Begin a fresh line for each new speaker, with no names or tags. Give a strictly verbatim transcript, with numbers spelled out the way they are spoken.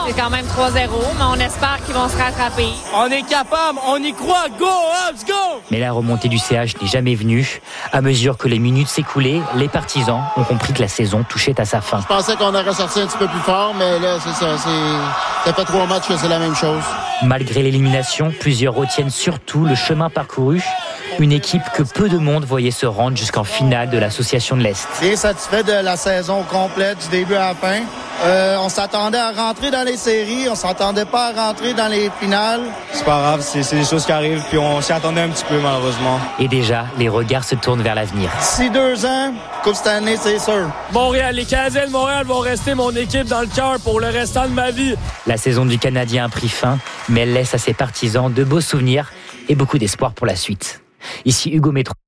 C'est quand même trois zéro, mais on espère qu'ils vont se rattraper.
On est capable, on y croit. Go, Habs, go!
Mais la remontée du C H n'est jamais venue. À mesure que les minutes s'écoulaient, les partisans ont compris que la saison touchait à sa fin.
Je pensais qu'on aurait sorti un petit peu plus fort, mais là, c'est ça. C'est... Ça fait trois matchs que c'est la même chose.
Malgré l'élimination, plusieurs retiennent surtout le chemin parcouru. Une équipe que peu de monde voyait se rendre jusqu'en finale de l'Association de l'Est.
Bien satisfait de la saison complète, du début à la fin. Euh, on s'attendait à rentrer dans les séries, on s'attendait pas à rentrer dans les finales.
C'est pas grave, c'est, c'est des choses qui arrivent, puis on s'y attendait un petit peu malheureusement.
Et déjà, les regards se tournent vers l'avenir.
D'ici deux ans, Coupe cette année, c'est sûr.
Montréal, les Canadiens de Montréal vont rester mon équipe dans le cœur pour le restant de ma vie.
La saison du Canadien a pris fin, mais elle laisse à ses partisans de beaux souvenirs et beaucoup d'espoir pour la suite. Ici Hugo Métro.